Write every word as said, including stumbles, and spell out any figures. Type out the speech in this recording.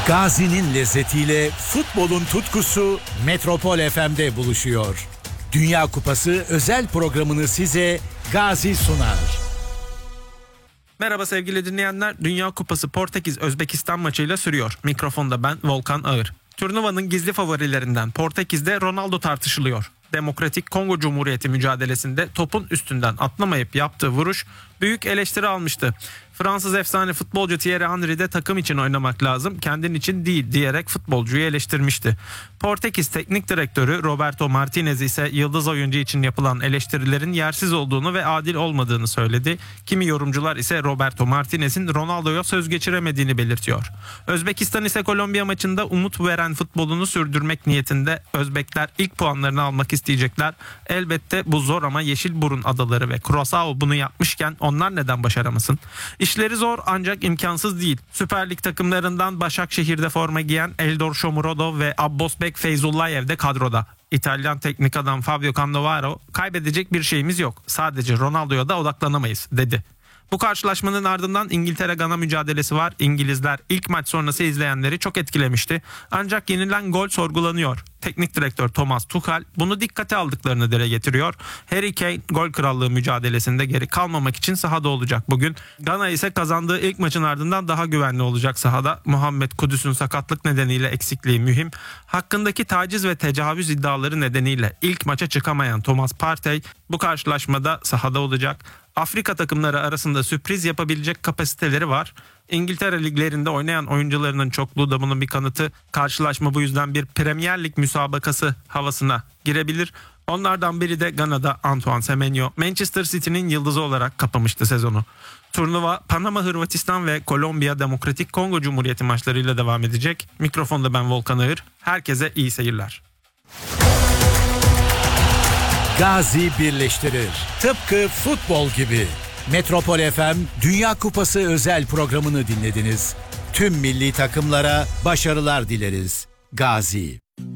Gazi'nin lezzetiyle futbolun tutkusu Metropol F M'de buluşuyor. Dünya Kupası özel programını size Gazi sunar. Merhaba sevgili dinleyenler. Dünya Kupası Portekiz-Özbekistan maçıyla sürüyor. Mikrofonda ben Volkan Ağır. Turnuvanın gizli favorilerinden Portekiz'de Ronaldo tartışılıyor. Demokratik Kongo Cumhuriyeti mücadelesinde topun üstünden atlamayıp yaptığı vuruş büyük eleştiri almıştı. Fransız efsane futbolcu Thierry Henry de takım için oynamak lazım, kendin için değil diyerek futbolcuyu eleştirmişti. Portekiz Teknik Direktörü Roberto Martinez ise yıldız oyuncu için yapılan eleştirilerin yersiz olduğunu ve adil olmadığını söyledi. Kimi yorumcular ise Roberto Martinez'in Ronaldo'ya söz geçiremediğini belirtiyor. Özbekistan ise Kolombiya maçında umut veren futbolunu sürdürmek niyetinde. Özbekler ilk puanlarını almak isteyecekler. Elbette bu zor ama Yeşilburun adaları ve Curaçao bunu yapmışken onlar neden başaramasın? İşleri zor ancak imkansız değil. Süper Lig takımlarından Başakşehir'de forma giyen Eldor Shomurodov ve Abbosbek Feyzullayev de kadroda. İtalyan teknik adam Fabio Cannavaro, kaybedecek bir şeyimiz yok, sadece Ronaldo'ya da odaklanamayız dedi. Bu karşılaşmanın ardından İngiltere-Gana mücadelesi var. İngilizler ilk maç sonrası izleyenleri çok etkilemişti. Ancak yenilen gol sorgulanıyor. Teknik direktör Thomas Tuchel bunu dikkate aldıklarını dile getiriyor. Harry Kane gol krallığı mücadelesinde geri kalmamak için sahada olacak bugün. Gana ise kazandığı ilk maçın ardından daha güvenli olacak sahada. Muhammed Kudüs'ün sakatlık nedeniyle eksikliği mühim. Hakkındaki taciz ve tecavüz iddiaları nedeniyle ilk maça çıkamayan Thomas Partey bu karşılaşmada sahada olacak. Afrika takımları arasında sürpriz yapabilecek kapasiteleri var. İngiltere liglerinde oynayan oyuncularının çokluğu da bunun bir kanıtı. Karşılaşma bu yüzden bir Premier Lig müsabakası havasına girebilir. Onlardan biri de Gana'da Antoine Semenyo, Manchester City'nin yıldızı olarak kapamıştı sezonu. Turnuva Panama, Hırvatistan ve Kolombiya Demokratik Kongo Cumhuriyeti maçlarıyla devam edecek. Mikrofonda ben Volkan Ağır. Herkese iyi seyirler. Gazi birleştirir. Tıpkı futbol gibi. Metropol F M Dünya Kupası özel programını dinlediniz. Tüm milli takımlara başarılar dileriz. Gazi.